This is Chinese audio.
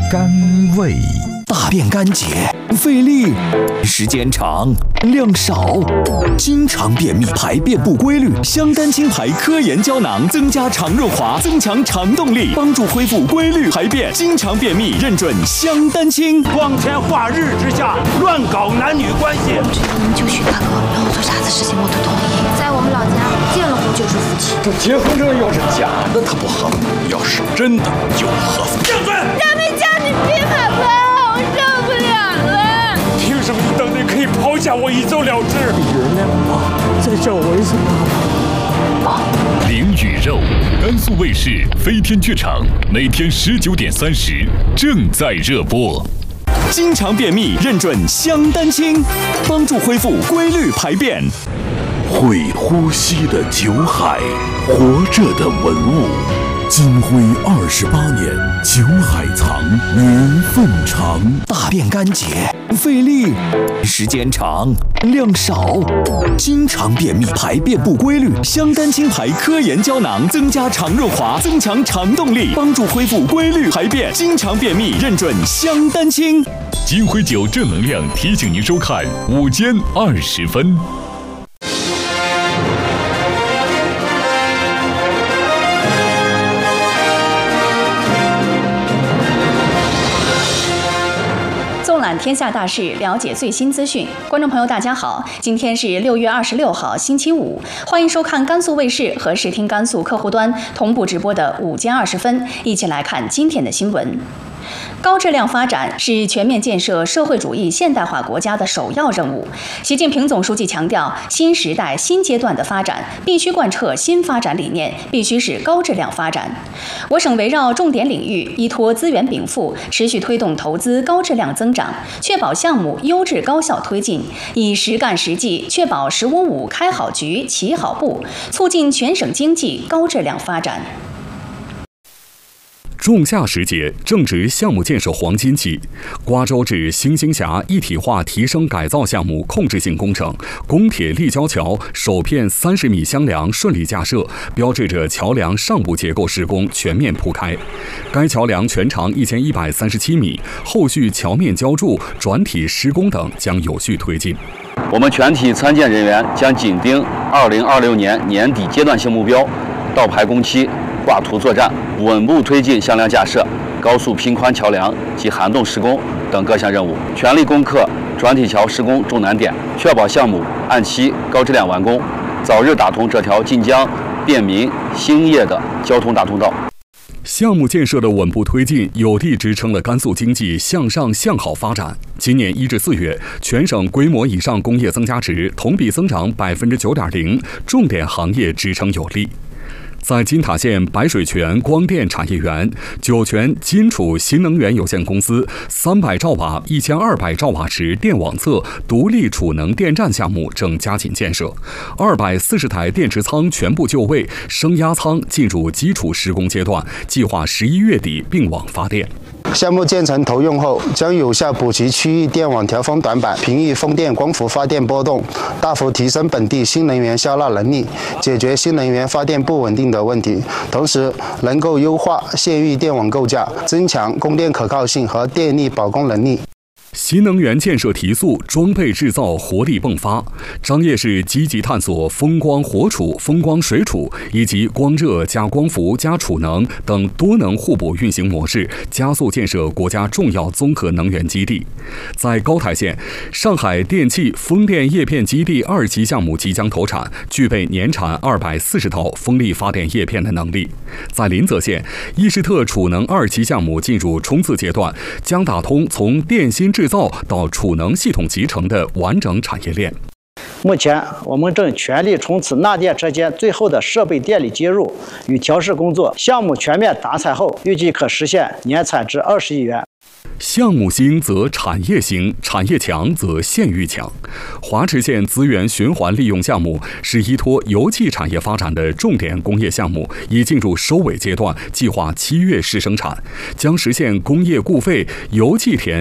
甘味。 大便干结，费力，时间长，量少，经常便秘，排便不规律。香丹清排科研胶囊增加肠润滑，增强肠动力，帮助恢复规律排便。经常便秘认准香丹清。 光天化日之下乱搞男女关系， 我只要能救许大哥，让我做啥子事情我都同意。在我们老家，结了婚就是夫妻。 这结婚证要是假的，它不合法；要是真的，就合法。 闭嘴！ 咱们家你别喊了。受不了了！ 凭什么你当年可以抛下我一走了之？ 你原谅我，再叫我一声爸爸。 灵与肉，甘肃卫视飞天剧场每天19:30正在热播。 经常便秘认准香丹清，帮助恢复规律排便。 会呼吸的酒海，活着的文物。金辉28年，酒海藏，缘分长。 大便干结，费力，时间长，量少，经常便秘，排便不规律。香丹清排科研胶囊增加肠润滑，增强肠动力，帮助恢复规律排便。经常便秘认准香丹清。 金辉酒正能量提醒您收看午间20分。 纵览天下大事，了解最新资讯。观众朋友，大家好，今天是6月26号，星期五，欢迎收看甘肃卫视和视听甘肃客户端同步直播的午间20分，一起来看今天的新闻。高质量发展是全面建设社会主义现代化国家的首要任务。习近平总书记强调，新时代新阶段的发展必须贯彻新发展理念，必须是高质量发展。我省围绕重点领域，依托资源禀赋，持续推动投资高质量增长，确保项目优质高效推进，以实干实际确保“15+5”开好局、起好步，促进全省经济高质量发展。 仲夏时节正值项目建设黄金期，瓜州至新兴峡一体化提升改造项目控制性工程公铁立交桥首片30米箱梁顺利架设，标志着桥梁上部结构施工全面铺开。该桥梁全长1137米，后续桥面浇筑、转体施工等将有序推进。 我们全体参建人员将紧盯2026年年底阶段性目标，到排工期、挂图作战，稳步推进箱梁架设、高速平宽桥梁及涵洞施工等各项任务，全力攻克转体桥施工重难点，确保项目按期高质量完工，早日打通这条晋江、便民、兴业的交通大通道。 项目建设的稳步推进，有力支撑了甘肃经济向上向好发展。今年1至4月，全省规模以上工业增加值同比增长9.0%，重点行业支撑有力。在金塔县白水泉光电产业园，酒泉金楚新能源有限公司300兆瓦、1200兆瓦时电网侧独立储能电站项目正加紧建设，240台电池仓全部就位，升压仓进入基础施工阶段，计划11月底并网发电。 项目建成投用后，将有效补齐区域电网调峰短板，平抑风电光伏发电波动，大幅提升本地新能源销纳能力，解决新能源发电不稳定的问题，同时能够优化县域电网构架，增强供电可靠性和电力保供能力。 新能源建设提速，装备制造活力迸发。张掖市积极探索风光活储、风光水储以及光热加光伏加储能等多能互补运行模式，加速建设国家重要综合能源基地。在高台县，上海电气风电叶片基地2期项目即将投产，具备年产240套风力发电叶片的能力。在临泽县，伊士特储能2期项目进入冲刺阶段，将打通从电芯制造到储能系统集成的完整产业链。 目前，我们正全力冲刺纳电车间最后的设备电力接入与调试工作。项目全面达采后，预计可实现年产值20亿元。 项目兴则产业兴，产业强则县域强。华池县资源循环利用项目是依托油气产业发展的重点工业项目，已进入收尾阶段，计划7月试生产，将实现工业固废、油气田